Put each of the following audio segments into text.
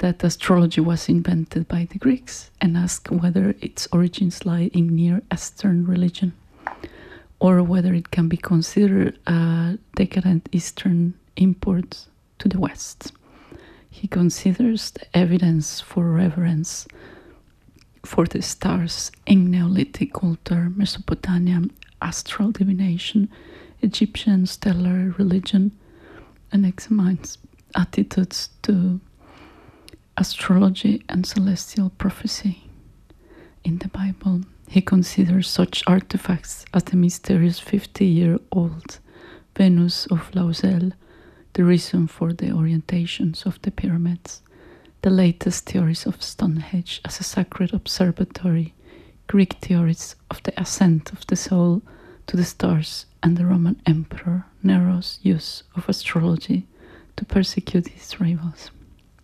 that astrology was invented by the Greeks, and asked whether its origins lie in Near Eastern religion, or whether it can be considered a decadent Eastern import to the West. He considers the evidence for reverence for the stars in Neolithic culture, Mesopotamian astral divination, Egyptian stellar religion, and examines attitudes to astrology and celestial prophecy in the Bible. He considers such artifacts as the mysterious 50-year-old Venus of Lausel, the reason for the orientations of the pyramids, the latest theories of Stonehenge as a sacred observatory, Greek theories of the ascent of the soul to the stars, and the Roman Emperor Nero's use of astrology to persecute his rivals.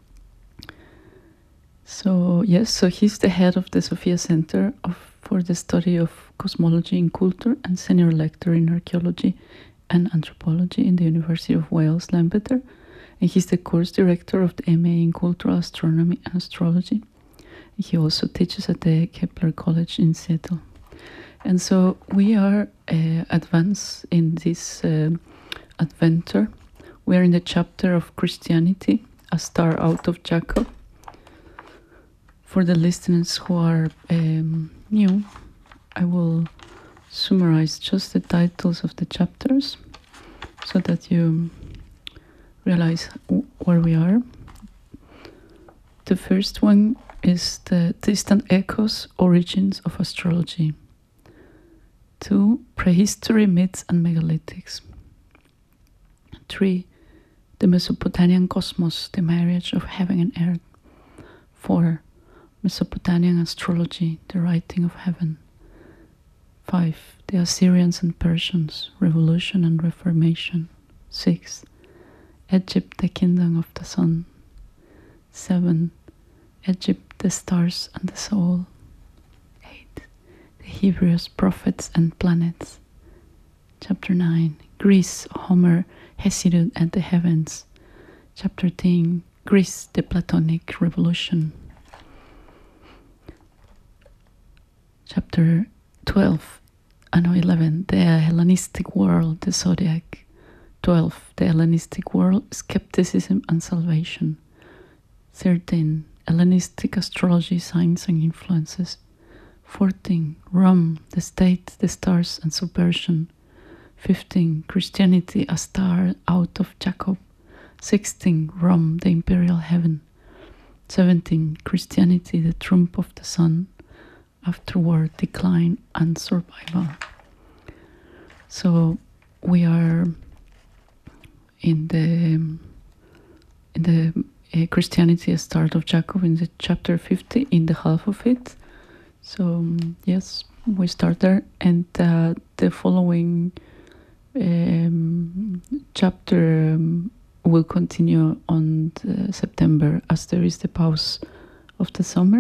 So he's the head of the Sophia Center for the study of cosmology in culture and senior lecturer in archaeology and anthropology in the University of Wales, Lampeter, and he's the course director of the MA in Cultural Astronomy and Astrology. He also teaches at the Kepler College in Seattle. And so we are advanced in this adventure. We are in the chapter of Christianity, a star out of Jacob. For the listeners who are new, I will summarize just the titles of the chapters so that you realize where we are. The first one is the distant echoes, origins of astrology. 2. Prehistory, myths and megalithics. 3. The Mesopotamian cosmos, the marriage of heaven and earth. 4. Mesopotamian astrology, the writing of heaven. 5. The Assyrians and Persians, revolution and reformation. 6. Egypt, the kingdom of the sun. 7. Egypt, the stars and the soul. 8. The Hebrews, prophets and planets. Chapter 9. Greece, Homer, Hesiod and the heavens. Chapter 10. Greece, the Platonic revolution. Chapter 11. The Hellenistic world, the zodiac. 12. The Hellenistic world, skepticism and salvation. 13. Hellenistic astrology, signs and influences. 14. Rome, the state, the stars and subversion. 15. Christianity, a star out of Jacob. 16. Rome, the imperial heaven. 17. Christianity, the trump of the sun. Afterward, decline and survival. So we are in the Christianity, a start of Jacob, in the chapter 50, in the half of it. So yes, we start there, and the following chapter will continue on September, as there is the pause of the summer.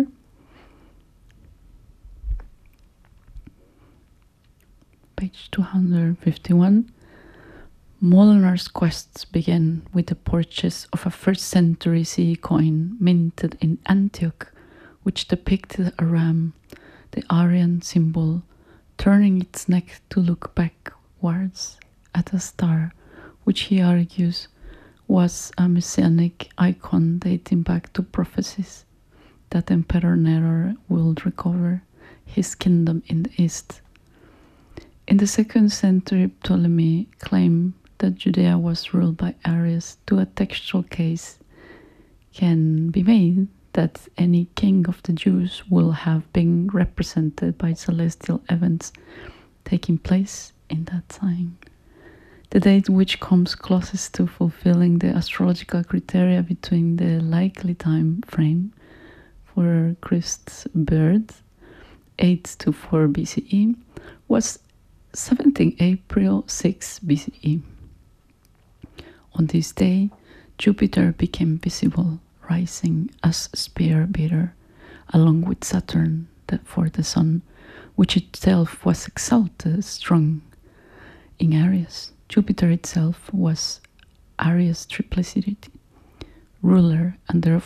Page 251. Molenar's quests began with the purchase of a 1st century CE coin minted in Antioch, which depicted a ram, the Aryan symbol, turning its neck to look backwards at a star, which he argues was a messianic icon dating back to prophecies that Emperor Nero will recover his kingdom in the east. In the 2nd century, Ptolemy claimed that Judea was ruled by Aries. To a textual case can be made that any king of the Jews will have been represented by celestial events taking place in that sign. The date which comes closest to fulfilling the astrological criteria between the likely time frame for Christ's birth, 8 to 4 BCE, was 17 April 6 BCE. On this day, Jupiter became visible, rising as spear bearer, along with Saturn for the Sun, which itself was exalted strong in Aries. Jupiter itself was Aries triplicity, ruler and